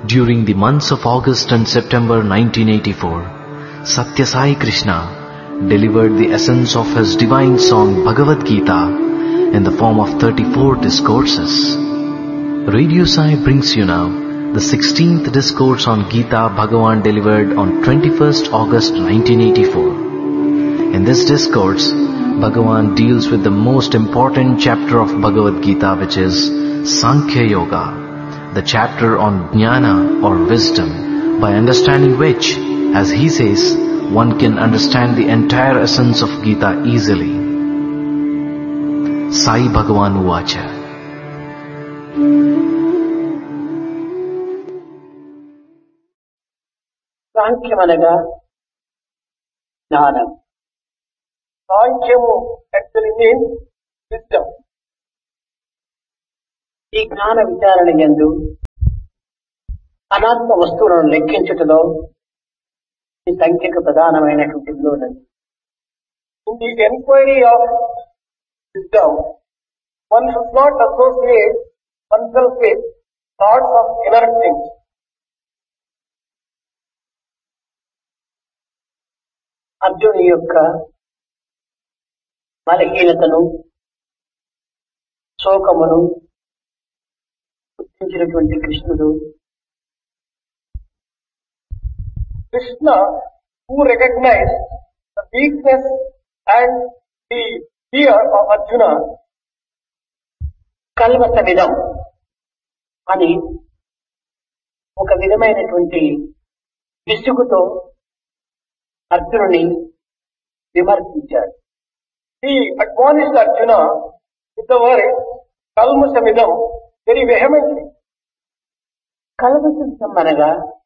During the months of August and September 1984, Satya Sai Krishna delivered the essence of his divine song Bhagavad Gita in the form of 34 discourses. Radio Sai brings you now the 16th discourse on Gita Bhagavan delivered on 21st August 1984. In this discourse, Bhagavan deals with the most important chapter of Bhagavad Gita, which is Sankhya Yoga, the chapter on Jnana or wisdom, by understanding which, as he says, one can understand the entire essence of Gita easily. Sai Bhagavan Uvacha. సాంఖ్యమనగా జ్ఞానం. సాంఖ్యము actually means wisdom. ఈ జ్ఞాన విచారణ యందు అనాత్మ వస్తువులను లెక్కించుటలో ఈ సంఖ్యకు ప్రధానమైనటువంటి విలువ ఉన్నది. In the enquiry of wisdom, one should not associate oneself with thoughts of inert things. అర్జునుని యొక్క బలహీనతను, శోకమును గుర్తించినటువంటి కృష్ణుడు, Krishna, who recognized the weakness and the fear of Arjuna, కల్మషమిదం అని ఒక విధమైనటువంటి విసుగుతో అర్జునుని విమర్శించాడు. He admonished Arjuna with the word kalmashamidam very vehemently. కల్మషం అనగా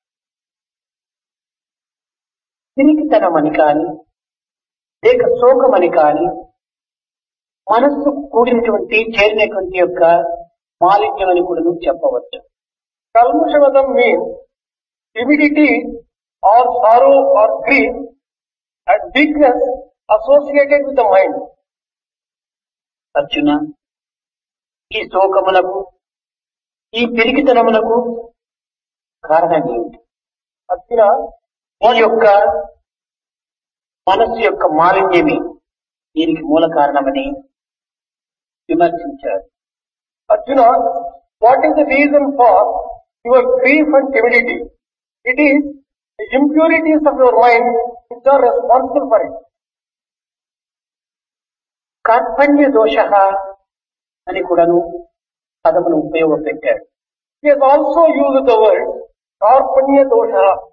తిరిగితనమని కాని లేక శోకమని కాని మనస్సు కూడినటువంటి చేరినటువంటి యొక్క మాలిన్యం అని కూడా చెప్పవచ్చు. కల్మషమదం means timidity or sorrow or grief and weakness associated with the mind. Arjuna, ఈ శోకములకు, ఈ పెరిగితనములకు కారణం ఏమిటి? అర్జున, ఈ యొక్క మనస్సు యొక్క మాలిన్యమే దీనికి మూల కారణమని విమర్శించారు. Arjuna, what is the reason for your grief and timidity? It is the impurities of your mind which are responsible for it. కార్పణ్య దోష అని కూడాను పదమును ఉపయోగపెట్టాడు. He has also used the word కార్పణ్య దోష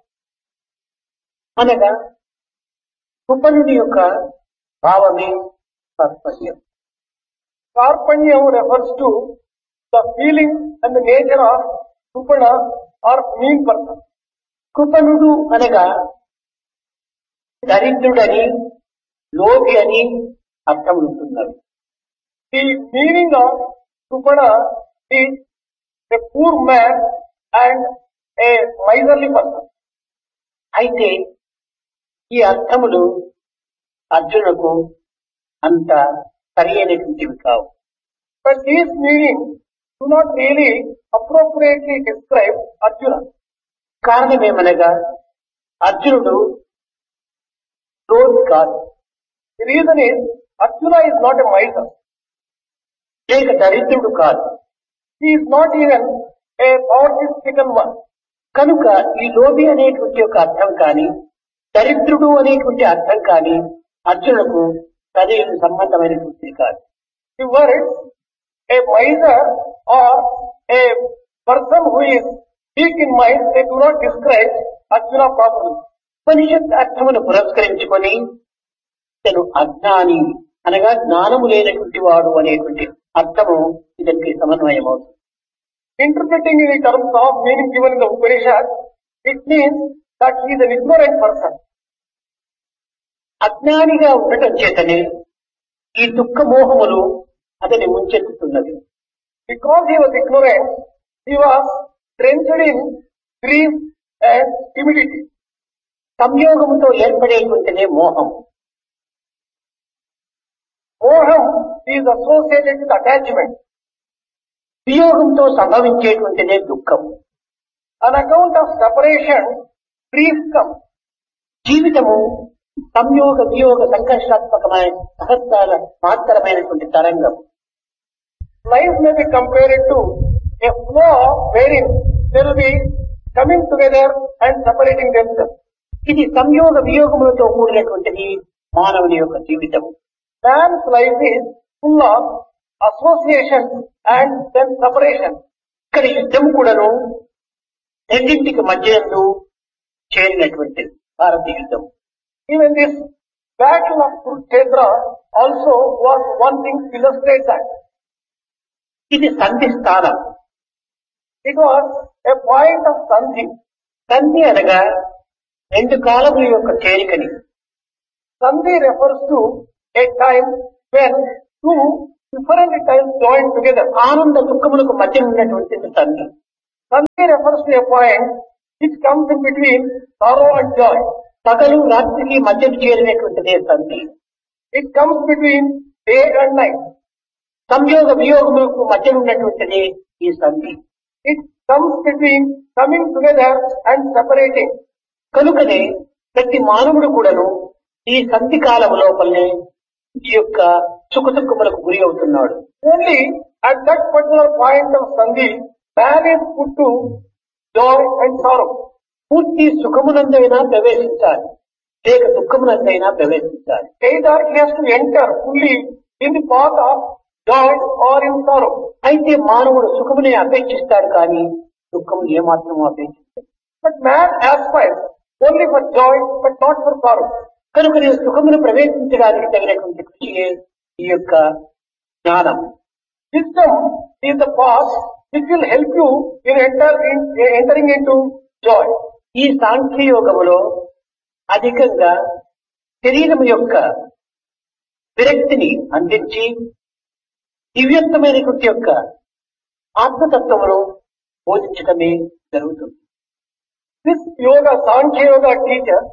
అనగా కృపణుని యొక్క భావమే కార్పణ్యం. కార్పణ్యం refers to the feelings and the nature of కృపణ or mean person. కృపణుడు అనగా దరిద్రుడని, లోభి అని అర్థం ఉంటున్నది. The meaning of కృపణ is a poor man and a miserly person. అయితే ఈ అర్థములు అర్జునుకు అంత సరైనటువంటివి కావు. But these meanings do not really appropriately describe Arjuna. కారణమేమనగా అర్జునుడు లోభి కాదు. The reason is Arjuna is not a miser. లేక దరిద్రుడు కాదు. He is not even a poverty-stricken one. కనుక ఈ లోభి అనేటువంటి ఒక అర్థం కానీ, దరిద్రుడు అనేటువంటి అర్థం కానీ అర్జునుకు సరైన సంబంధమైనటువంటిది కాదు. The words a miser or a person who is weak in mind, they do not describe Arjuna properly. ఉపనిషత్ అర్థమును పురస్కరించుకొని తను అజ్ఞాని అనగా జ్ఞానము లేనటువంటి వాడు అనేటువంటి అర్థము ఇదరికి సమన్వయం అవుతుంది. Interpreting in the terms of meaning given in the Upanishad, it means that he is an ignorant person. అజ్ఞానిగా ఉండటం చేతనే ఈ దుఃఖ మోహములు అతని ముంచెత్తుతున్నది. Because he was ignorant, he was drenched in grief and timidity. సంయోగముతో ఏర్పడేటువంటిదే మోహం. మోహం is associated with attachment. వియోగంతో సంభవించేటువంటిదే దుఃఖం. On account of separation, grief comes. జీవితము సంయోగ వియోగ సంఘర్షాత్మకమైన సహస్రాల మాత్రమైనటువంటి తరంగం. Life may be compared to a flow wherein there will be coming together and separating themselves. ఇది సంయోగ వియోగములతో కూడినటువంటిది మానవుని యొక్క జీవితము. Man's life is full of association and then separation. ఇక్కడ యుద్ధం కూడాను రెండింటికి మధ్యందు చేరినటువంటిది భారతీయ యుద్ధం. Even this battle of Kurukshetra also was one thing to illustrate that. ఇది సంధి స్థానం. It was a point of sandhi. సంధి అనగా రెండు కాలముల యొక్క చేరికని. Sandhi refers to a time when two different times join together. ఆనంద దుఃఖములకు మధ్య ఉన్నటువంటిది సంధి. Sandhi refers to a point which comes in between sorrow and joy. పగలు రాత్రికి మధ్య చేరినటువంటిదే సంధి. It comes between day and night. సంయోగ వియోగములకు మధ్య ఉన్నటువంటిది ఈ సంధి. It comes between coming together and separating. కనుకనే ప్రతి మానవుడు కూడాను ఈ సంధి కాలము లోపలనే ఈ యొక్క సుఖదుఖములకు గురి అవుతున్నాడు. Only at that particular point of sandhi, man is put to joy and sorrow. పూర్తి సుఖమునందైనా ప్రవేశించాలి, లేక దుఃఖమునందైనా ప్రవేశించాలి. Either he has to enter fully in the path of joy or in sorrow. అయితే మానవుడు సుఖమునే అపేక్షిస్తాడు కానీ దుఃఖము ఏమాత్రము అపేక్షిస్తాడు. But man aspires only for joy but not for sorrow. కనుక నేను సుఖమును ప్రవేశించడానికి తగినటువంటి కృషియే ఈ యొక్క జ్ఞానం. Wisdom is the path which will help you in entering into joy. ఈ సాంఖ్యయోగములో అధికంగా శరీరం యొక్క విరక్తిని అందించి దివ్యత్వమైనటువంటి యొక్క ఆత్మతత్వమును బోధించడమే జరుగుతుంది. This yoga, Sankhya Yoga teaches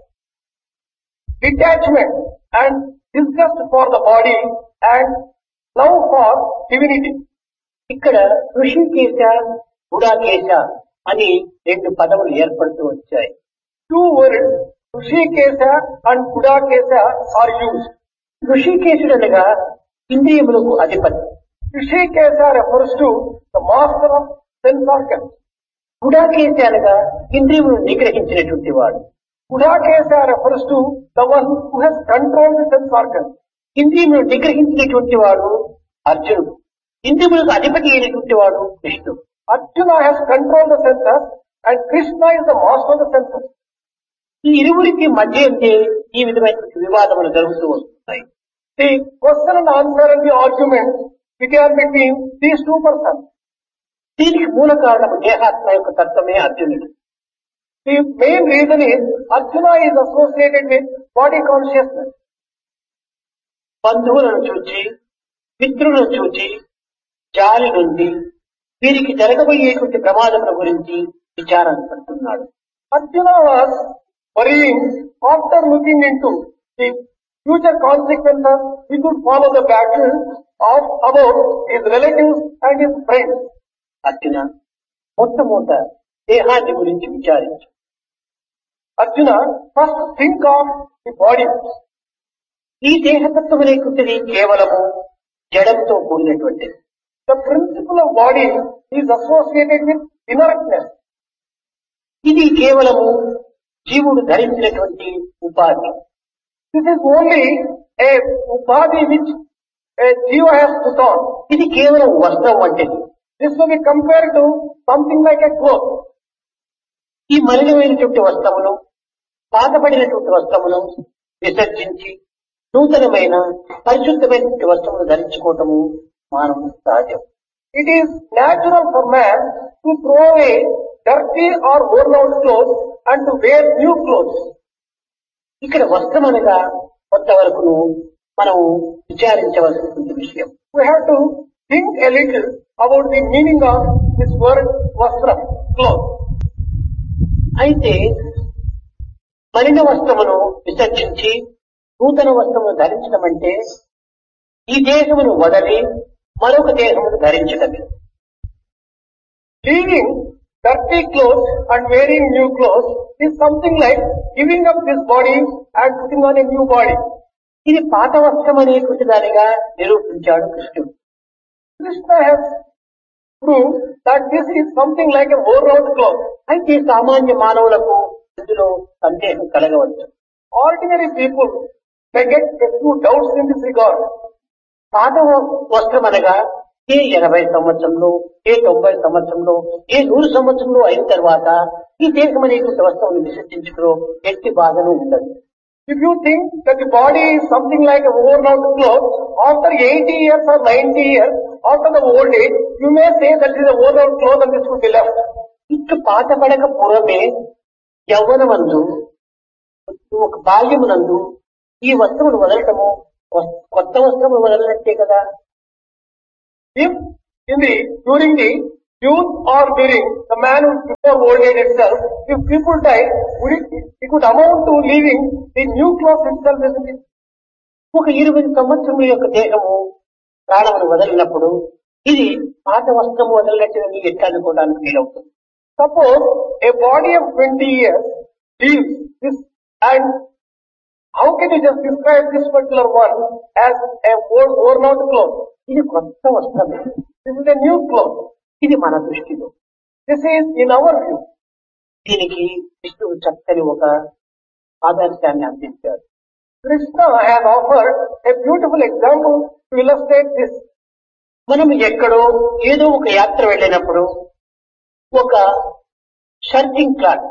detachment and disgust for the body and love for divinity. ఇక్కడ ఋషికేశ గుడాకేశ అని రెండు పదములు ఏర్పడుతూ వచ్చాయి. Two words, Rishikesha and Gudakesha, are used. ఋషికేశుడు అనగా ఇంద్రియములకు అధిపతి. Rishikesha refers to the master of sense organs. గుడాకేశ అనగా ఇంద్రియమును నిగ్రహించినటువంటి వాడు. Gudakesha refers to the one who has controlled the sense organs. ఇంద్రియమును నిగ్రహించినటువంటి వాడు అర్జునుడు, ఇంద్రియములకు అధిపతి అయినటువంటి వాడు కృష్ణుడు. Arjuna has controlled the senses and Krishna is the master of the senses. ఈ ఇరువురికి మధ్య ఈ విధమైనటువంటి వివాదములు జరుగుతూ వస్తున్నాయి. The question and answer and the argument began between these two persons. దీనికి మూల కారణం దేహాత్మ యొక్క తత్వమే అర్జునుడు. The main reason is Arjuna is associated with body consciousness. బంధువులను చూచి, మిత్రులను చూచి జాలి నుండి వీరికి జరగబోయేటువంటి ప్రమాదముల గురించి విచారణ పడుతున్నాడు. Arjuna was worrying after looking into the future consequences which would follow the battle about his relatives and his friends. Arjuna, మొట్టమొదట దేహాన్ని గురించి విచారించు. Arjuna, first think of the body. ఈ దేహతత్వం అనేటువంటిది కేవలము జడంతో కూడినటువంటిది. The principle of body is associated with inertness. ఇది కేవలము జీవుడు ధరించినటువంటి ఉపాధి. This is only a upadhi which a jiva has put on. ఇది కేవలం వస్త్రం వంటిది. This will be compared to something like a cloth. ఈ మలినమైనటువంటి వస్త్రమును, పాతబడినటువంటి వస్త్రమును విసర్జించి నూతనమైన పరిశుద్ధమైనటువంటి వస్త్రమును ధరించుకోవటము మానవుని సహజం. It is natural for man to throw away dirty or worn out clothes and to wear new clothes. ఇక్కడ వస్త్రం అనగా కొంతవరకును మనము విచారించవలసినటువంటి విషయం. We have to think a little about the meaning of this word vastra, cloth. అయితే మలిన వస్త్రమును విసర్జించి నూతన వస్త్రమును ధరించడం అంటే ఈ దేహమును వదలి మరొక దేహమును ధరించడమే. Leaving dirty clothes and wearing new clothes is something like giving up this body and putting on a new body. ఇది పాత వస్త్రం అనేటువంటి దానిగా నిరూపించాడు కృష్ణుడు. Krishna has proved that this is something like a worn-out cloth. అయితే సామాన్య మానవులకు ఇందులో సందేహం కలగవచ్చు. Ordinary people may get a few doubts in this regard. పాత వస్త్రం అనగా ఏ 80 సంవత్సరంలో, ఏ 90 సంవత్సరంలో, ఏ 100 సంవత్సరంలో అయిన తర్వాత ఈ దేశం అనేటువంటి వస్త్రం విసర్జించుకులో ఎట్టి బాధను ఉండదు. If you think that the body is something like a worn-out cloth, after 80 years or 90 years, after the old age, you may say that it is a worn-out cloth and this should be left. ఇట్లు పాత పడక పూర్వమే యవ్వనమందు ఒక బాల్యమునందు ఈ వస్త్రమును వదలటము కొత్త వస్త్రమును వదలనట్టే కదా. If during the youth or during the man before old age itself, if people die, it would amount to leaving the new clothes itself, isn't it? ఒక 20 సంవత్సరముల యొక్క దేహము ప్రాణమును వదలినప్పుడు ఇది పాత వస్త్రము వదలనట్టు ఎట్లా అనుకోవడానికి వీలవుతుంది. Suppose a body of 20 years leaves this, and how can you just describe this particular one as a worn-out cloth? ఇది కొత్త వస్త్రమే. This is a new cloth. ఇది మన దృష్టిలో. This is in our view. దీనికి విష్ణువు చక్కని ఒక ఆదర్శాన్ని అందించాడు. Krishna has offered a beautiful example to illustrate this. మనం ఎక్కడో ఏదో ఒక యాత్ర వెళ్ళినప్పుడు ఒక షర్టింగ్ క్లాత్,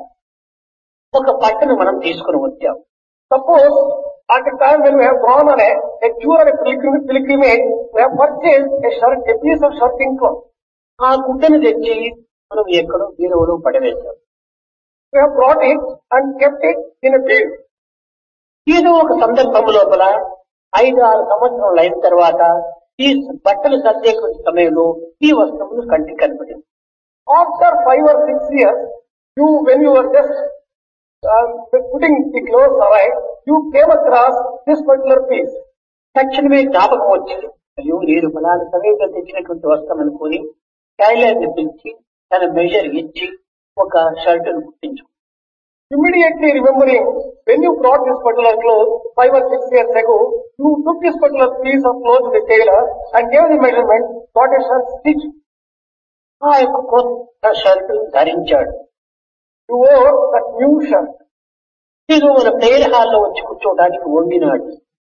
ఒక బట్టను మనం తీసుకుని వచ్చాం. Suppose at a time when we have gone on a tour or a pilgrimage, we have purchased a piece of shirting cloth. ఆ గుడ్డను తెచ్చి మనం ఎక్కడో బీరువాలో పడవేశాం. We have brought it and kept it in a bin. ఏదో ఒక సందర్భం లోపల 5-6 సంవత్సరాలు అయిన తర్వాత ఈ బట్టలు సర్దే సమయంలో ఈ వస్త్రములు కంటికి కనపడింది. After 5 or 6 years, when you were just putting the clothes away, you came across this particular piece. తక్షణమే జ్ఞాపకం వచ్చి అయ్యో నేను ఫలానా సమయంలో తెచ్చినటువంటి వస్త్రం అనుకుని టైలర్ ని పిలిచి తన మెజర్ ఇచ్చి ఒక షర్టును కుట్టించు. Immediately remembering, when you brought this particular cloth 5 or 6 years ago, you took this particular piece of cloth to the tailor and gave the measurement, got a shirt stitch. ఆ యొక్క కొత్త shirt ధరించాడు. You wore that new shirt. ఇది మన prayer హాల్లో వచ్చి కూర్చోవడానికి వంగినాడు.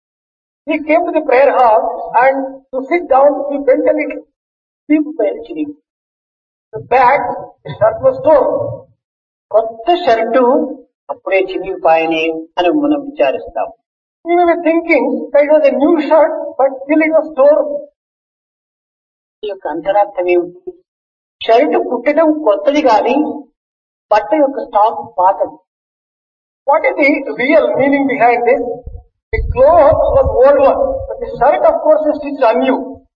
He came to the prayer hall and to sit down, he bent a little. వీపు పైన చిరిగి The back, the shirt was torn. కొత్త షర్టు అప్పుడే చిరిగిపోయనే అని మనం విచారిస్తాం. We may be thinking that it was a new shirt, but still it was torn. ఈ యొక్క అంతరార్థం ఏమిటి? షర్టు కుట్టడం కొత్తది కానీ బట్ట యొక్క స్టాక్ పాతది. What is the real meaning behind this? The cloth was old one, but the shirt of course is stitched anew.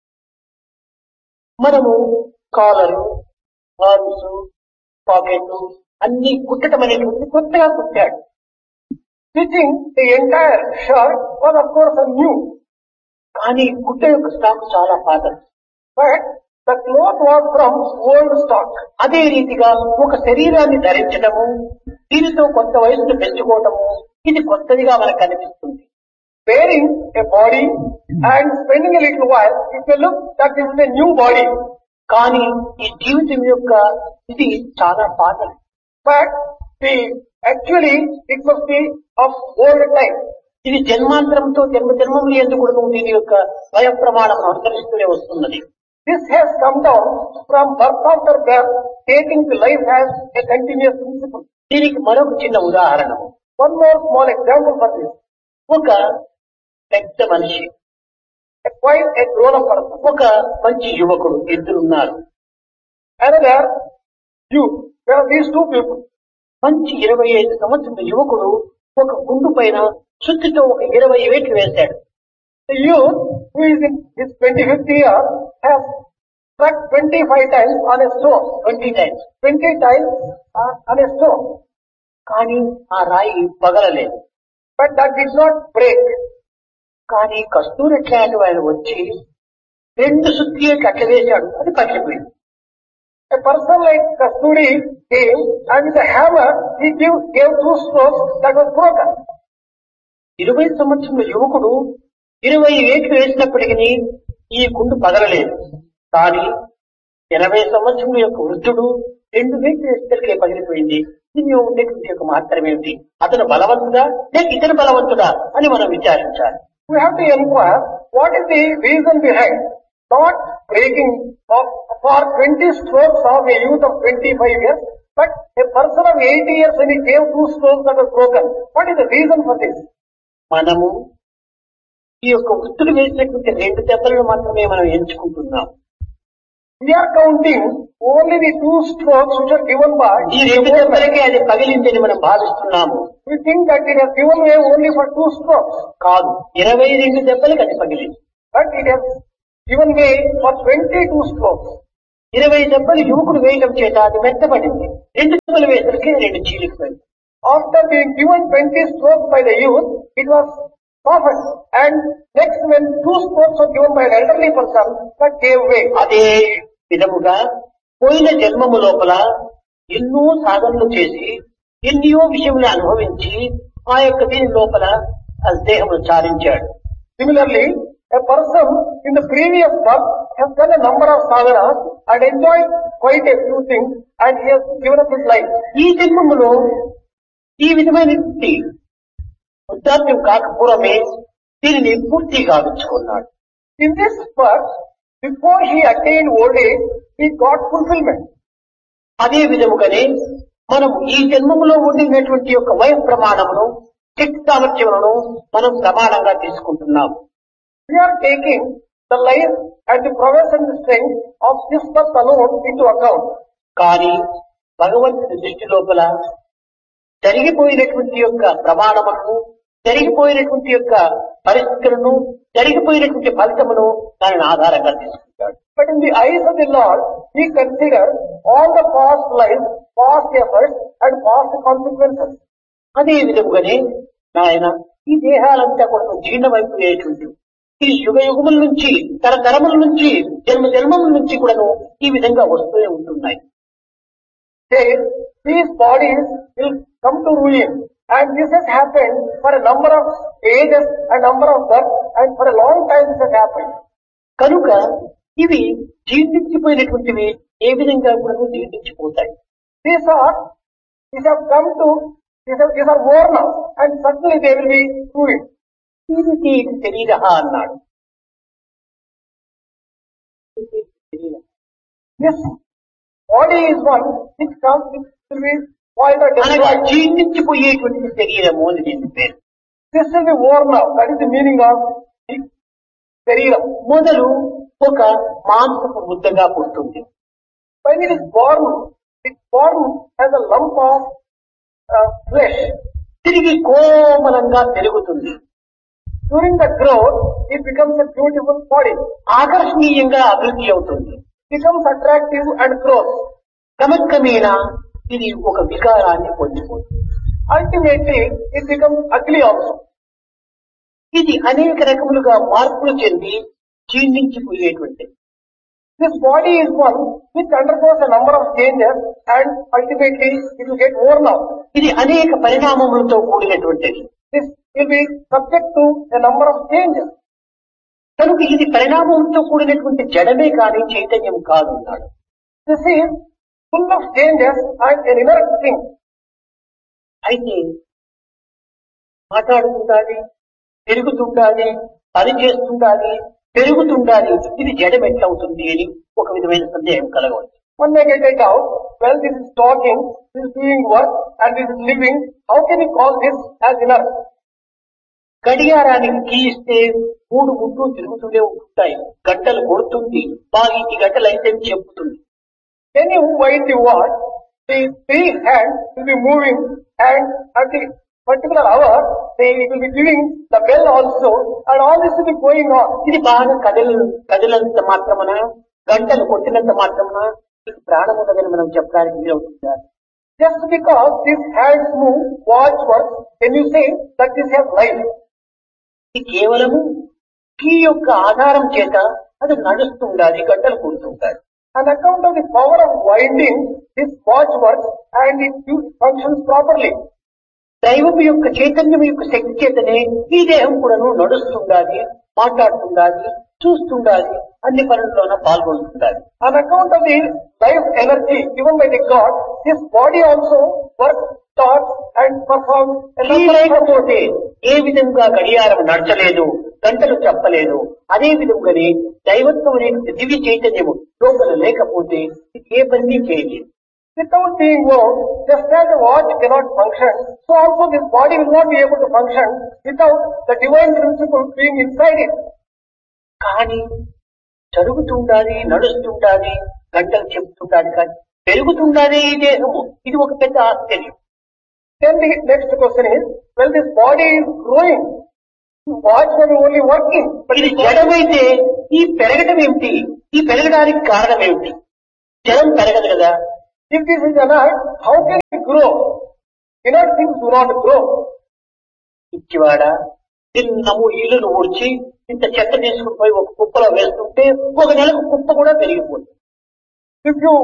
మనము కాలరు, ఆర్మ్స్, పాకెట్ అన్ని కుట్టడం అనేటువంటిది కొత్తగా కుట్టాడు. Stitching the entire shirt was of course anew. కానీ గుడ్డ యొక్క stock చాలా పాతది. But the cloth was from old stock. అదే రీతిగా ఒక శరీరాన్ని ధరించడము, దీనితో కొంత వయసును పెంచుకోవటము, ఇది కొత్తదిగా మనకు కనిపిస్తుంది. Wearing a body and spending a little while, it may look that this is a new body. కానీ ఈ జీవితం యొక్క ఇది చాలా పాతది. But actually it must be of old time. ఇది జన్మాంతరంతో జన్మములు ఎందుకు కూడా దీని యొక్క వయ ప్రమాణం అనుసరిస్తూనే వస్తున్నది. This has come down from birth after birth, taking the life as a continuous principle. దీనికి మరొక చిన్న ఉదాహరణ. One more small example for this. ఒక పెద్ద మనిషి, quite a grown-up person. ఒక మంచి యువకుడు, ఇద్దరున్నారు. Another youth. There are these two people. మంచి 25 సంవత్సరాల యువకుడు ఒక గుండు పైన సుత్తితో ఒక 20 వేట్లు వేశాడు. The youth who is in his 25th year has struck 25 times on a stone. 20 times on a stone. కానీ ఆ రాయి పగలలేదు. But that did not break. కానీ కస్తూరట్లాంటి ఆయన వచ్చి 2 సుత్తికి అట్ల వేశాడు, అది పగిలిపోయింది. A person like Kasturi came and with a hammer he gave 2 strokes that was broken. 20 సంవత్సరముల యువకుడు 20 వేట్లు వేసినప్పటికీ ఈ గుండు పగలలేదు. కానీ 80 సంవత్సరముల యొక్క వృద్ధుడు 2 వేట్లు వేసేసరికి పగిలిపోయింది. దీనిలో ఉండేటువంటి యొక్క మాత్రం ఏమిటి? అతను బలవంతుడా లేక ఇతను బలవంతుడా అని మనం విచారించాలి. We have to inquire what is the reason behind not breaking for 20 strokes of a youth of 25 years, but a person of 80 years when he gave 2 strokes that was broken. What is the reason for this? మనము ఈ యొక్క వృత్తులు వేసినటువంటి 2 దెబ్బలను మాత్రమే మనం ఎంచుకుంటున్నాం. We are counting only the 2 strokes which are given by ఈ 2 దెబ్బలకే అది పగిలిందని మనం భావిస్తున్నాము. We think that it has given way only for 2 strokes. కాదు, 22 దెబ్బలకు అది పగిలింది. But it has given way for 22 strokes. 20 దెబ్బలు యువకుడు వేయడం చేత అది మెత్తబడింది. 2 దెబ్బలు వేసరికి 2 చీలిపోయింది. After being given 20 strokes by the youth, it was softened. And next when 2 strokes were given by an elderly person, that gave way. అదే విధముగా పోయిన జన్మము లోపల ఎన్నో సాధనలు చేసి ఎన్నో విషయములు అనుభవించి ఆ యొక్క దీని లోపల దేహమును చాలించాడు. Similarly, a person in the previous birth has done a number of sadhanas and enjoyed quite a few things and he has given up his life. ఈ జన్మములో ఈ విధమైన వృద్ధాప్యం కాకపూర్వమే దీనిని పూర్తి గావించుకున్నాడు. In this birth, before he attained old age, he got fulfillment. అదే విధముగానే మనం ఈ జన్మములో ఉండినటువంటి యొక్క వయ ప్రమాణమును శక్తి సామర్థ్యములను మనం ప్రమాణంగా తీసుకుంటున్నాం. We are taking the life and the prowess and the strength of this birth alone into account. కానీ భగవంతుని దృష్టి లోపల జరిగిపోయినటువంటి యొక్క ప్రమాణములను, జరిగిపోయినటువంటి యొక్క పరిస్థితులను, జరిగిపోయినటువంటి ఫలితమును దానిని ఆధారంగా తీసుకుంటాడు. But in the eyes of the Lord, he considers all the past lives, past efforts and past consequences. అదే విధముగానే నాయన ఈ దేహాలంతా కూడా జీర్ణమైపోయేటువంటి ఈ యుగ యుగముల నుంచి తరతరముల నుంచి జన్మ జన్మముల నుంచి కూడాను ఈ విధంగా వస్తూనే ఉంటున్నాయి. These bodies will come to ruin, and this has happened for a number of ages, a number of births, and for a long time this has happened. కనుక ఇవి జీర్ణించిపోయినటువంటివి ఏ విధంగా కూడా జీర్ణించిపోతాయి. These have come to, these are worn out, and suddenly they will be ruined. ఇది శరీర అన్నాడు. This body is one which comes, which will be spoiled or అనగా destroyed. జీర్ణించిపోయేటువంటి శరీరము అని దీని పేరు. This will be worn out. That is the meaning of the శరీరం. మొదలు ఒక మాంసపు ముద్దగా పుడుతుంది. When it is born, it's born as a lump of flesh. తిరిగి కోమలంగా పెరుగుతుంది. During the growth, it becomes a beautiful body. ఆకర్షణీయంగా అభివృద్ధి అవుతుంది. Becomes attractive and grows. క్రమక్రమేణా ఇది ఒక వికారాన్ని పొందిపోతుంది. Ultimately, it becomes ugly also. ఇది అనేక రకములుగా మార్పులు చెంది క్షీణించిపోయేటువంటిది. This body is one which undergoes a number of changes and ultimately it will get worn out. ఇది అనేక పరిణామములతో కూడినటువంటిది. This will be subject to a number of changes. కనుక ఇది పరిణామంతో కూడినటువంటి జడమే కానీ చైతన్యం కాదు అన్నాడు. This is full of changes and an inert thing. అయితే మాట్లాడుతుండాలి, పెరుగుతుండాలి, పని చేస్తుండాలి, పెరుగుతుండాలి, ఇది జడం ఎట్లవుతుంది అని ఒక విధమైన సందేహం కలగవచ్చు. One may get a doubt, well this is talking, this is doing work and this is living, how can you call this as inert? గడియారానికి key ఇస్తే 3 ముట్లు తిరుగుతూనే ఉంటాయి, గంటలు కొడుతుంది, బాగా ఈ గంటలు అయితే చెప్తుంది. When you wind the watch, the 3 hands will be moving and at the particular hour, it will be giving the bell also and all this will be going on. ఇది బాగా కదిలినంత మాత్రమున, గంటలు కొట్టినంత మాత్రమున ఇది ప్రాణం ఉన్నదని మనం చెప్పడానికి వీలవుతుందా? Just because these hands move, watch works, then you say that this has life. ఇది కేవలము కీ యొక్క ఆధారం చేత అది నడుస్తుండాలి, గంటలు కొడుతుంటాడు. On account of the power of winding, this watch works and it functions properly. దైవము యొక్క చైతన్యం యొక్క శక్తి చేతనే ఈ దేహం కూడాను నడుస్తుండాలి, మాట్లాడుతుండాలి, చూస్తుండాలి, అన్ని పనుల్లోన పాల్గొంటుండాలి. On account of the life energy given by the God, this body also works, talks and performs. లేకపోతే ఏ విధంగా గడియారం నడచలేదు, గంటలు చెప్పలేదు, అదే విధంగానే దైవత్వం అనే దివ్య చైతన్యము లోపల లేకపోతే ఇది ఏ పని చేయలేదు. Without being woke, just as the watch cannot function, so also this body will not be able to function without the divine principle being inside it. కానీ జరుగుతుండాలి, నడుస్తుండాలి, గంటలు చెప్తుండాలి, కానీ పెరుగుతుండాలి ఈ దేహము. ఇది ఒక పెద్ద ఆశ్చర్యం. Then the next question is, well, this body is growing. Watch may be only working, but ఇది జడమైతే ఈ పెరగడం ఏమిటి? ఈ పెరగడానికి కారణం ఏమిటి? జడం పెరగదు కదా. if this is inert, how can it grow? Inert things do not grow. ఇచ్చివాడ నిన్నము ఇల్లును ఊడ్చి ఇంత చెత్త తీసుకుని పోయి ఒక కుప్పలో వేస్తుంటే ఒక నెలకు కుప్ప కూడా పెరిగిపోతుంది. If you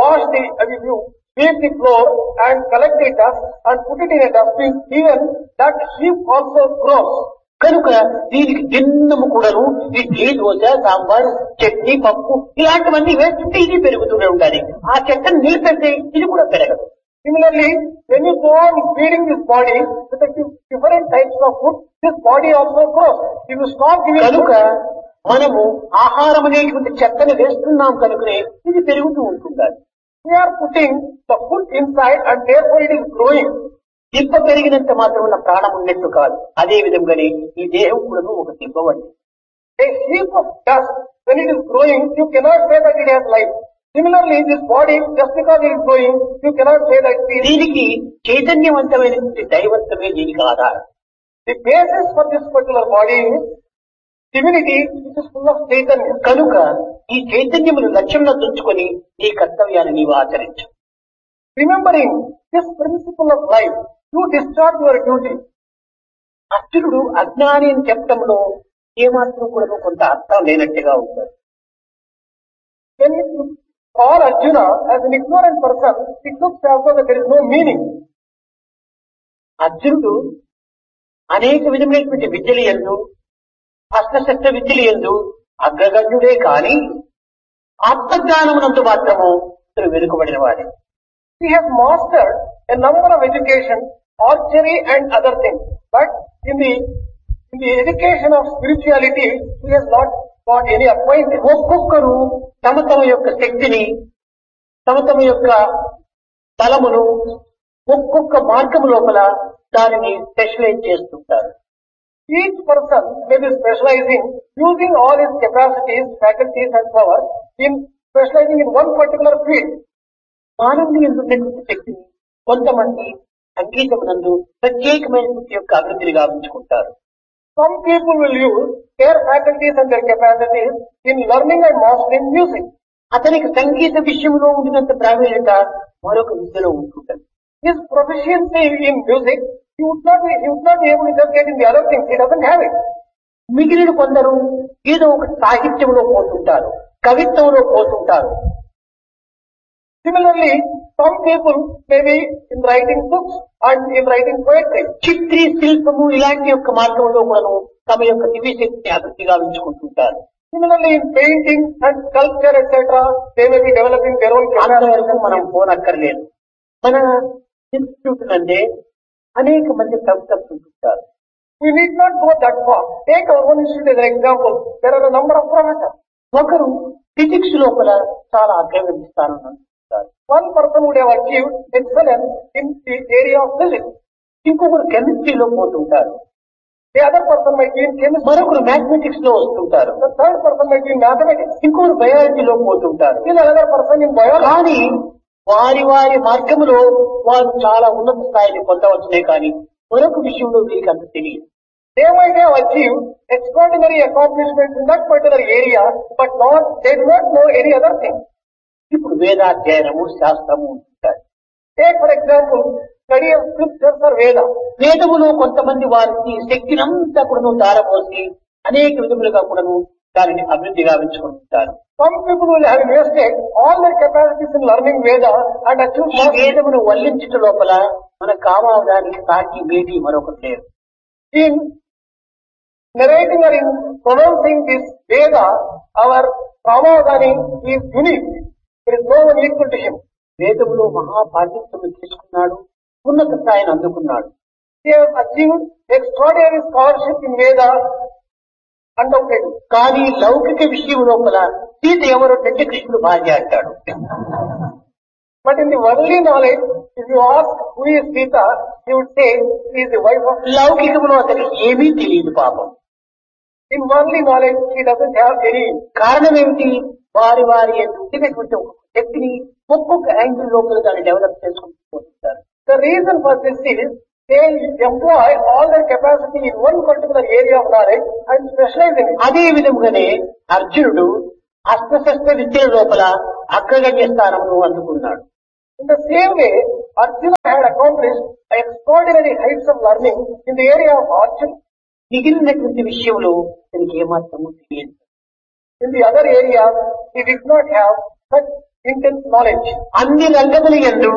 sweep the floor and collect the dust and put it in a dustbin, even that heap also grows. కనుక దీనికి దిన్నము కూడాను ఇడ్లీ, దోశ, సాంబార్, చట్నీ, పప్పు ఇలాంటివన్నీ వేస్తుంటే ఇది పెరుగుతూనే ఉండాలి. ఆ చెత్తను నిలిపేస్తే ఇది కూడా పెరగదు. Similarly, when you go on feeding this body with the different types of food, this body also grows. If you stop giving కనుక మనము ఆహారం అనేటువంటి చెత్తను వేస్తున్నాం కనుకనే ఇది పెరుగుతూ ఉంటుండాలి. we are putting the food inside and therefore it is growing. దిబ్బ పెరిగినంత మాత్రం ఉన్న ప్రాణం ఉన్నట్టు కాదు. అదే విధంగానే ఈ దేహం కూడా ఒక దిబ్బవండి. A heap of dust, when it is growing, you cannot say that it has life. Similarly, this body, just because it is growing, you cannot say that it is. దీనికి చైతన్యవంతమైనటువంటి దైవత్వమే దీనికి ఆధారం. The basis for this particular body is divinity, which is full of Chaitanya. కనుక ఈ చైతన్యమును లక్ష్యంలో తుంచుకొని నీ కర్తవ్యాన్ని నీవు ఆచరించు. Remembering this principle of life, you discharge your duty. అర్జునుడు అజ్ఞాని అని చెప్పడంలో ఏమాత్రం కూడా కొంత అర్థం లేనట్టుగా ఉంటాడు. When you call Arjuna as an ignorant person, it looks as though that there is no meaning. అర్జునుడు అనేక విధమైనటువంటి విద్యలు యందు, అస్త్రశస్త్ర విద్యలు యందు అగ్రగణ్యుడే కాని ఆత్మజ్ఞానమునందు మాత్రము ఇతను వెనుకబడిన వాడే. He has mastered a number of education, archery and other things. But in the education of spirituality, he has not got any appointment. ఒక్కొక్కరు తమ తమ యొక్క శక్తిని, తమ తమ యొక్క బలమును ఒక్కొక్క మార్గము లోపల దానిని స్పెషలైజ్ చేస్తుంటారు. Each person may be specializing, using all his capacities, faculties and powers in specializing in one particular field. మానవుని ఎందున్నటువంటి శక్తిని కొంతమంది సంగీతమునందు ప్రత్యేకమైనటువంటి యొక్క అభివృద్ధిని గావించుకుంటారు. Some people will use their faculties and their capacities in learning and mastering music. అతనికి సంగీత విషయంలో ఉండినంత ప్రావీణ్యత మరొక విద్యలో ఉంటుంటుంది. His proficiency in music, he would not be able to just get in the other things. He doesn't have it. మిగిలిన కొందరు ఏదో ఒక సాహిత్యంలో పోతుంటారు, కవిత్వంలో పోతుంటారు. Similarly, some people may be in writing books and in writing poetry. చిత్రీ, శిల్పము ఇలాంటి యొక్క మార్గంలో కూడా తమ యొక్క దివ్య శక్తిని అభివృద్ధి గావించుకుంటుంటారు. Similarly, in painting and sculpture, etc., they may be developing their own అంతవరకు capacities. మనం పోనక్కర్లేదు. మన ఇన్స్టిట్యూట్ నందే అనేక మంది ప్రొఫెసర్స్ ఉంటుంటారు. We need not go that far. Take our own institute as an example. There are a number of professors. ఒకరు physics లోపల చాలా అగ్రగణ్య స్థానంలో ఉంటారు. One person would have achieved excellence in the area of physics. ఇంకొకరు కెమిస్ట్రీలో పోతుంటారు. The other person might be in chemistry. మరొకరు mathematics లో వస్తుంటారు. The third person might be in mathematics. ఇంకొకరు బయాలజీలో పోతుంటారు. Still another person in biology. కానీ వారి వారి మార్గంలో వారు చాలా ఉన్నత స్థాయిని పొందవచ్చునే కానీ మరొక విషయంలో వీరికి అంత తెలియదు. They might have achieved extraordinary accomplishments in that particular area, but they do not know any other thing. ఇప్పుడు వేదాధ్యయనము, శాస్త్రము ఉంటాయి. Take for example, study of scriptures or Veda. వేదములో కొంతమంది వారికి శక్తినంతా కూడాను ధారపోసి అనేక విధములుగా కూడాను దానిని అభివృద్ధి గావించుకుంటారు. Some people will have invested all their capacities in learning Veda and achieved ఈ వేదమును వల్లించుట లోపల మన కామావడానికి సాటి వేది మరొకటి లేదు. in narrating or in pronouncing this Veda, our Pramodani is unique. There is no one equal to him. వేదములో మహాపాండిత్యము తీసుకున్నాడు, ఉన్నత స్థాయిని అందుకున్నాడు. He has achieved extraordinary scholarship in Veda, undoubtedly. కానీ లౌకిక విషయం లోపల సీత ఎవరో కృష్ణుడు భార్య అంటాడు. But in the worldly knowledge, if you ask who is Sita, he would say she is the wife of. లౌకికములో అతనికి ఏమీ తెలియదు పాపం. In worldly knowledge, he doesn't have any. కారణం ఏమిటి? వారి వారి పుట్టినటువంటి ఒక శక్తిని ఒక్కొక్క యాంగిల్ లోపల దాన్ని డెవలప్ చేసుకుంటూ పోతుంటారు. The reason for this is they employ all their capacity in one particular area of knowledge and specialize in it. అదే విధముగానే అర్జునుడు అస్త్రశస్త్ర విద్యల లోపల అగ్రగణ్య స్థానంలో అందుకున్నాడు. In the same way, Arjuna had accomplished extraordinary heights of learning in the area of archery. మిగిలినటువంటి విషయంలో తనకి ఏమాత్రము తెలియదు. In the other areas, he did not have such intense knowledge. అన్ని రంగముల యందు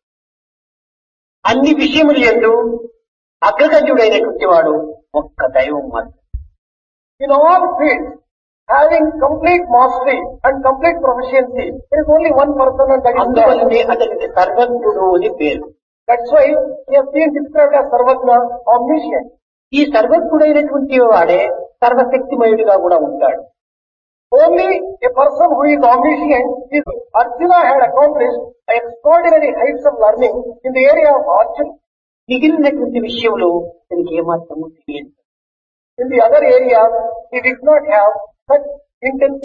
అన్ని విషయముల యందు అగ్రగణ్యుడైనటువంటి వాడు ఒక్క దైవం మాత్రం. In all fields, having complete mastery and complete proficiency, there is only one person and that is God. అందువల్లనే అతనికి సర్వజ్ఞుడు అని పేరు. That's why he has been described as Sarvajna, omniscient. ఈ సర్వజ్ఞుడైనటువంటి వాడే సర్వశక్తిమయుడిగా కూడా ఉంటాడు. Only a person who is omniscient is. Arjuna had accomplished extraordinary heights of learning in the area of archery. మిగిలినటువంటి విషయంలో తనకి ఏమాత్రము తెలియదు. In the other areas, he did not have such intense